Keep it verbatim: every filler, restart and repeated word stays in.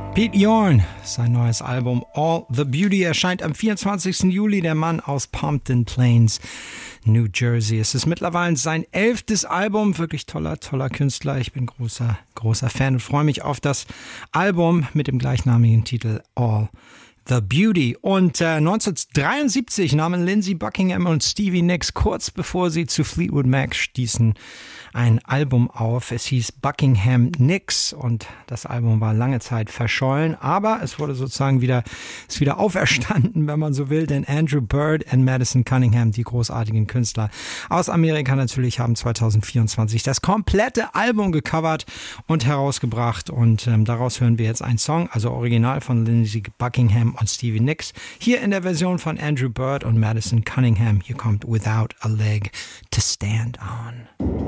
Pete Yorn, sein neues Album All the Beauty erscheint am vierundzwanzigsten Juli. Der Mann aus Pompton Plains, New Jersey. Es ist mittlerweile sein elftes Album. Wirklich toller, toller Künstler. Ich bin großer, großer Fan und freue mich auf das Album mit dem gleichnamigen Titel All The Beauty. Und äh, neunzehnhundertdreiundsiebzig nahmen Lindsey Buckingham und Stevie Nicks kurz bevor sie zu Fleetwood Mac stießen ein Album auf. Es hieß Buckingham Nicks und das Album war lange Zeit verschollen, aber es wurde sozusagen wieder, ist wieder auferstanden, wenn man so will, denn Andrew Bird und Madison Cunningham, die großartigen Künstler aus Amerika natürlich, haben zweitausendvierundzwanzig das komplette Album gecovert und herausgebracht und ähm, daraus hören wir jetzt einen Song, also original von Lindsey Buckingham und Stevie Nicks, hier in der Version von Andrew Bird und Madison Cunningham. Hier kommt Without a Leg to Stand On.